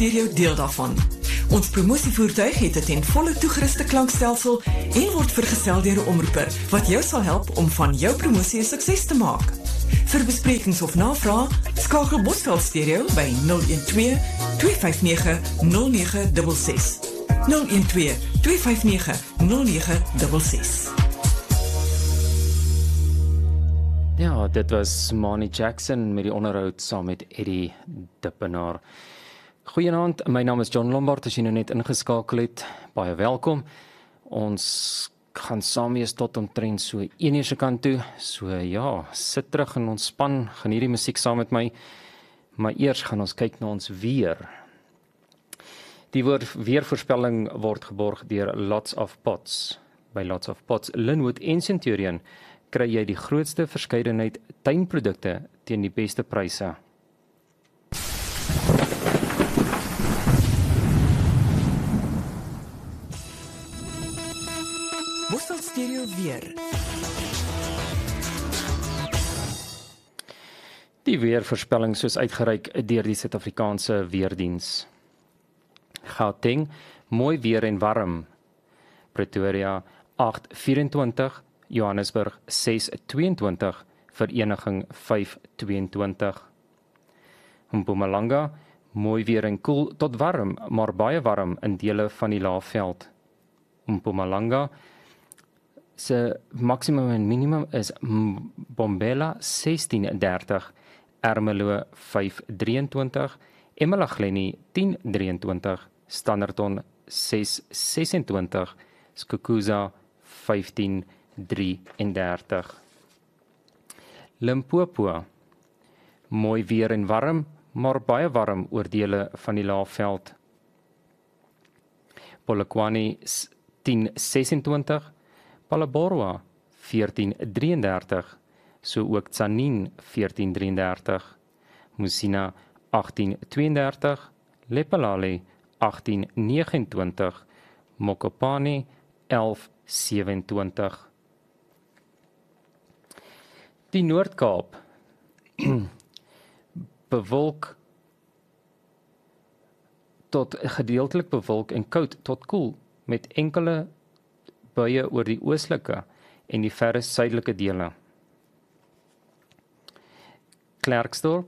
Stereo deel daarvan. Ons promosievoertuig het 'n ten volle toegeruste klankstelsel en word vergesel deur 'n omroeper wat jou sal help om van jou promosie 'n sukses te maak. Vir besprekings of navrae, skakel Bosveld Stereo by 012 259 0966. 012 259 0966. Ja, dit was Mani Jackson met die onderhoud saam met Eddie Dippenaar. Goeienaand, my naam is John Lombard, as jy nou net ingeskakel het, baie welkom. Ons gaan saam wees tot omtrent so 1:00 se kant toe, so ja, sit terug en ontspan, geniet die musiek saam met my, maar eers gaan ons kyk na ons weer. Die weervoorspelling word geborg deur Lots of Pots. By Lots of Pots, Linwood en Centurion kry jy die grootste verskeidenheid tuinprodukte teen die beste pryse. Bosveld Stereo weer. Die weervoorspelling soos uitgereik deur die Suid-Afrikaanse Weerdiens. Gauteng, mooi weer en warm. Pretoria 8:24, Johannesburg 6:22, Vereniging 5:22. Mpumalanga, mooi weer en koel tot warm, maar baie warm in dele van die Laagveld. Mpumalanga se maksimum en minimum is Mbombela 16:30, Ermelo 5:23, Emalageni 10:23, Standerton 6:26, Skukuza 15:33. Limpopo, mooi weer en warm, maar baie warm oor dele van die Laagveld. Polokwane 10:26, Palabora 14:33, so ook Tsanin 14:33, Musina 18:32, Lephalale 18:29, Mokopane 11:27. Die Noord-Kaap bewolk tot gedeeltelik bewolk en koud tot koel met enkele buie oor die oostelike en die verre suidelike dele. Klerksdorp,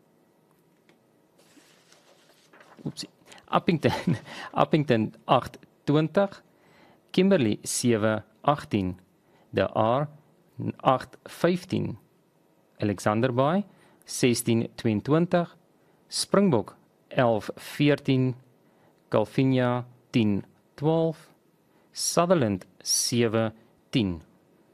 Appington 8:20, Kimberley 7:18, De Aar 8:15, Alexander Bay 16:22, Springbok 11:14, Calvinia 10:12, Sutherland 7:10.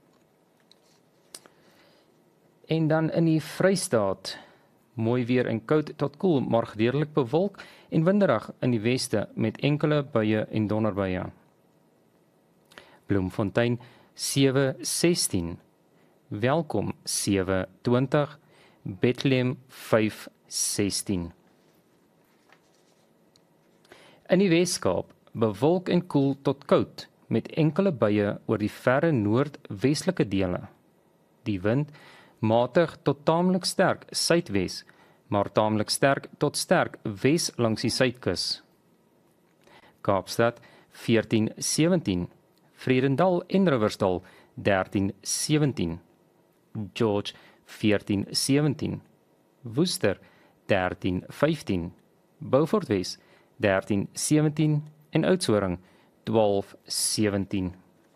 En dan in die Vrystaat, mooi weer en koud tot koel, maar gedeeltelik bewolk en winderig in die weste met enkele buie en donderbuie. Bloemfontein 7:16, Welkom 7:20, Bethlehem 5:16. In die Weskaap, bewolk en koel tot koud, met enkele buie oor die verre noordwestelike dele. Die wind matig tot taamlik sterk suidwes, maar taamlik sterk tot sterk wes langs die suidkus. Kaapstad 14:17, Vredendal en Riversdal 13:17, George 14:17, Worcester 13:15, Beaufort Wes 13:17 en Oudtshoorn 12:17.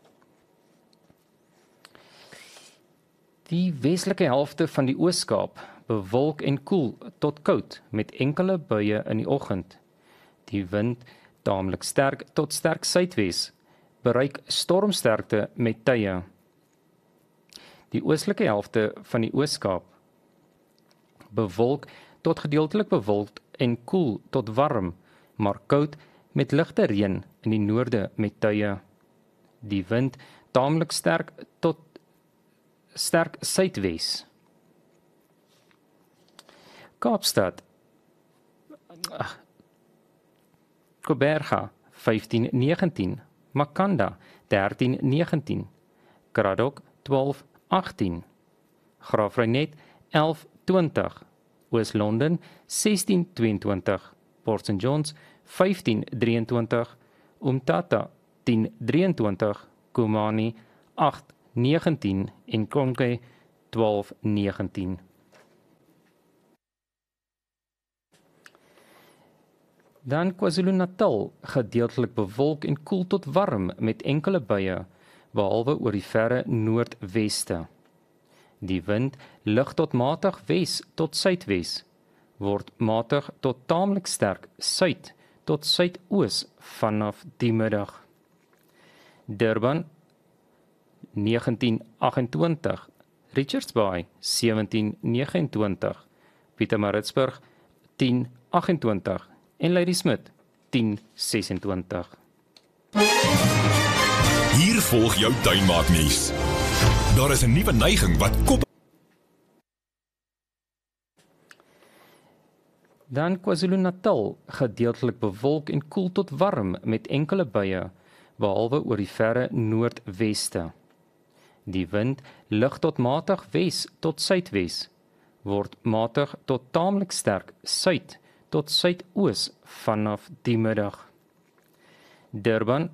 Die westelike helfte van die Oos-Kaap bewolk en koel tot koud met enkele buie in die oggend. Die wind taamlik sterk tot sterk suidwes, bereik stormsterkte met tye. Die oostelike helfte van die Oos-Kaap bewolk tot gedeeltelik bewolk en koel tot warm, maar koud met ligte reën in die noorde met tye. Die wind taamlik sterk tot sterk suidwes. Kaapstad, Koberga 15:19, Makanda 13:19, Kraddock 12:18, Graafrenet 11:20, Oos-London 16:22, Port St Johns 15:23, Umtata 10:23, Kumani 8:19 en Konke 12:19. Dan KwaZulu-Natal gedeeltelik bewolk en koel tot warm met enkele buie, behalwe oor die verre noordweste. Die wind lig tot matig wes tot suidwes, word matig tot taamlik sterk suid tot suidoos vanaf die middag. Durban 19:28, Richards Bay 17:29, Pietermaritzburg 10:28 en Ladysmith 10:26. Hier volg jou tuinmaaknuus. Daar is 'n nuwe neiging wat kop. Dan KwaZulu-Natal gedeeltelik bewolk en koel tot warm met enkele buie, behalwe oor die verre noordweste. Die wind lig tot matig wes tot suidwes, word matig tot taamlik sterk suid tot suidoos vanaf die middag. Durban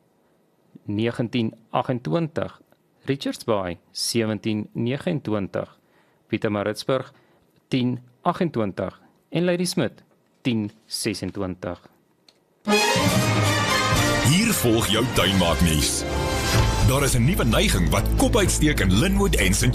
19:28, Richards Bay 17:29, Pietermaritzburg 10:28 en Ladysmith 10:26. Hier volg jou tuinmaaknuus. Daar is 'n nuwe neiging wat kop uitsteek in Lynnwood en St